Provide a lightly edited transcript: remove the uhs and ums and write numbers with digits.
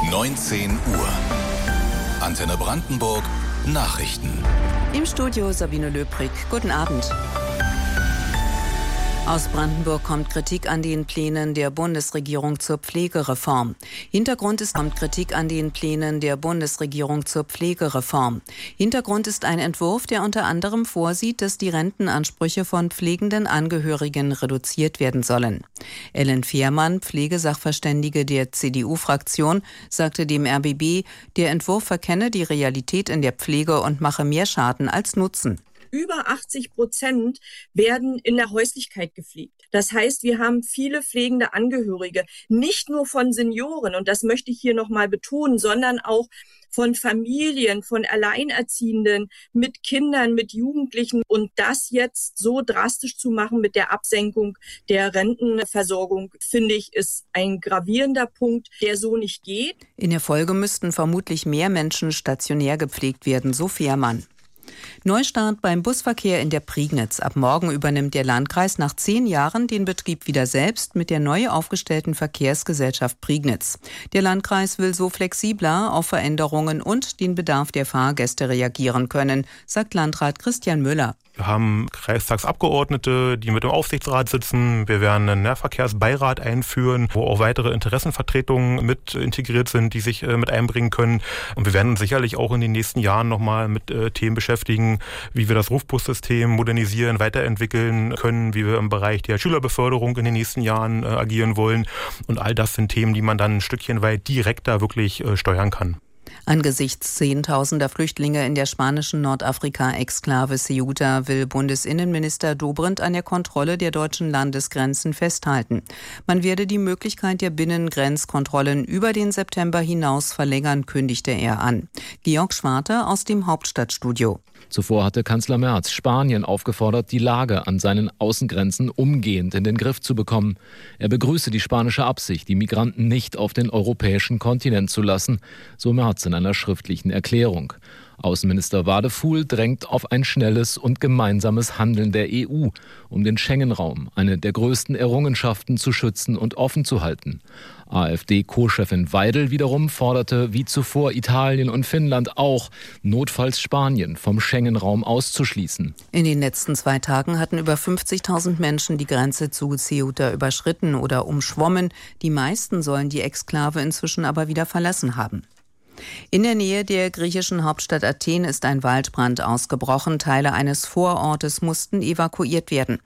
19 Uhr. Antenne Brandenburg. Nachrichten. Im Studio Sabine Löbrig. Guten Abend. Aus Brandenburg kommt Kritik an den Plänen der Bundesregierung zur Pflegereform. Hintergrund ist ein Entwurf, der unter anderem vorsieht, dass die Rentenansprüche von pflegenden Angehörigen reduziert werden sollen. Ellen Fehrmann, Pflegesachverständige der CDU-Fraktion, sagte dem RBB, der Entwurf verkenne die Realität in der Pflege und mache mehr Schaden als Nutzen. Über 80% werden in der Häuslichkeit gepflegt. Das heißt, wir haben viele pflegende Angehörige, nicht nur von Senioren, und das möchte ich hier nochmal betonen, sondern auch von Familien, von Alleinerziehenden, mit Kindern, mit Jugendlichen. Und das jetzt so drastisch zu machen mit der Absenkung der Rentenversorgung, finde ich, ist ein gravierender Punkt, der so nicht geht. In der Folge müssten vermutlich mehr Menschen stationär gepflegt werden, so Fehrmann. Neustart beim Busverkehr in der Prignitz. Ab morgen übernimmt der Landkreis nach 10 Jahren den Betrieb wieder selbst mit der neu aufgestellten Verkehrsgesellschaft Prignitz. Der Landkreis will so flexibler auf Veränderungen und den Bedarf der Fahrgäste reagieren können, sagt Landrat Christian Müller. Wir haben Kreistagsabgeordnete, die mit im Aufsichtsrat sitzen. Wir werden einen Nahverkehrsbeirat einführen, wo auch weitere Interessenvertretungen mit integriert sind, die sich mit einbringen können. Und wir werden uns sicherlich auch in den nächsten Jahren nochmal mit Themen beschäftigen, wie wir das Rufbussystem modernisieren, weiterentwickeln können, wie wir im Bereich der Schülerbeförderung in den nächsten Jahren agieren wollen. Und all das sind Themen, die man dann ein Stückchen weit direkter wirklich steuern kann. Angesichts zehntausender Flüchtlinge in der spanischen Nordafrika-Exklave Ceuta will Bundesinnenminister Dobrindt an der Kontrolle der deutschen Landesgrenzen festhalten. Man werde die Möglichkeit der Binnengrenzkontrollen über den September hinaus verlängern, kündigte er an. Georg Schwarte aus dem Hauptstadtstudio. Zuvor hatte Kanzler Merz Spanien aufgefordert, die Lage an seinen Außengrenzen umgehend in den Griff zu bekommen. Er begrüße die spanische Absicht, die Migranten nicht auf den europäischen Kontinent zu lassen, so Merz in einer schriftlichen Erklärung. Außenminister Wadefuhl drängt auf ein schnelles und gemeinsames Handeln der EU, um den Schengen-Raum, eine der größten Errungenschaften, zu schützen und offen zu halten. AfD-Co-Chefin Weidel wiederum forderte wie zuvor Italien und Finnland auch, notfalls Spanien vom Schengen-Raum auszuschließen. In den letzten 2 Tagen hatten über 50.000 Menschen die Grenze zu Ceuta überschritten oder umschwommen. Die meisten sollen die Exklave inzwischen aber wieder verlassen haben. In der Nähe der griechischen Hauptstadt Athen ist ein Waldbrand ausgebrochen. Teile eines Vorortes mussten evakuiert werden.